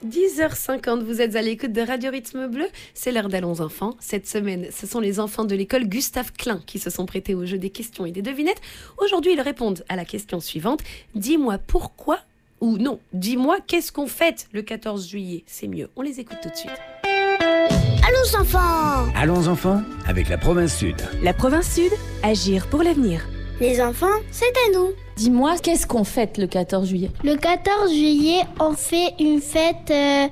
10h50, vous êtes à l'écoute de Radio Rythme Bleu, c'est l'heure d'Allons enfants. Cette semaine, ce sont les enfants de l'école Gustave Klein qui se sont prêtés au jeu des questions et des devinettes. Aujourd'hui, ils répondent à la question suivante. Dis-moi pourquoi, ou non, dis-moi qu'est-ce qu'on fête le 14 juillet. C'est mieux, on les écoute tout de suite. Allons enfants! Allons enfants, avec la province Sud. La province Sud, agir pour l'avenir. Les enfants, c'est à nous. Dis-moi, qu'est-ce qu'on fête le 14 juillet ? Le 14 juillet, on fait une fête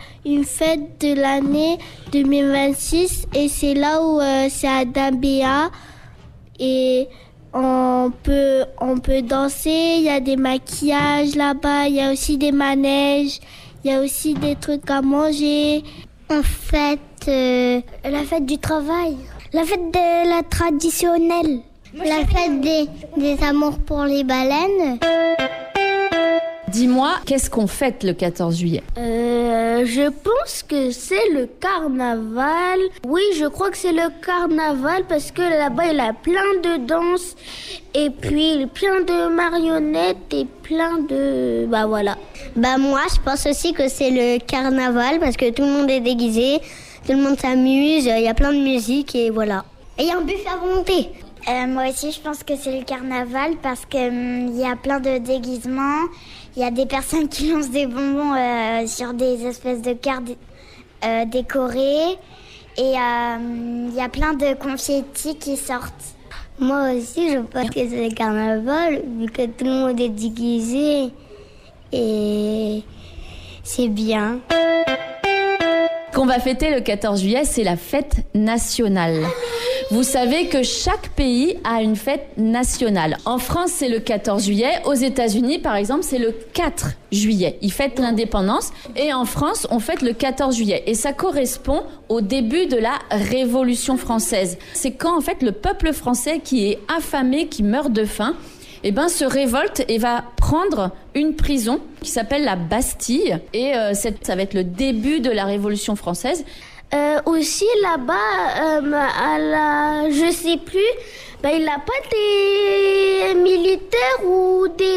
de l'année 2026 et c'est là où c'est à Dambéa et on peut danser, il y a des maquillages là-bas, il y a aussi des manèges, il y a aussi des trucs à manger. On fête la fête du travail, la fête de la traditionnelle. La fête des amours pour les baleines. Dis-moi, qu'est-ce qu'on fête le 14 juillet ? Je pense que c'est le carnaval. Oui, je crois que c'est le carnaval parce que là-bas, il y a plein de danses et puis plein de marionnettes et plein de... Bah voilà. Bah moi, je pense aussi que c'est le carnaval parce que tout le monde est déguisé, tout le monde s'amuse, il y a plein de musique et voilà. Et il y a un buffet à volonté. Moi aussi, je pense que c'est le carnaval parce qu'il y a plein de déguisements. Il y a des personnes qui lancent des bonbons sur des espèces de cartes décorées. Et il y a plein de confettis qui sortent. Moi aussi, je pense que c'est le carnaval vu que tout le monde est déguisé. Et c'est bien. Qu'on va fêter le 14 juillet, c'est la fête nationale. Vous savez que chaque pays a une fête nationale. En France, c'est le 14 juillet. Aux États-Unis, par exemple, c'est le 4 juillet. Ils fêtent l'indépendance. Et en France, on fête le 14 juillet. Et ça correspond au début de la Révolution française. C'est quand, en fait, le peuple français qui est affamé, qui meurt de faim, se révolte et va prendre une prison qui s'appelle la Bastille. Et ça va être le début de la Révolution française. Aussi là-bas, je sais plus, il n'a pas des militaires ou des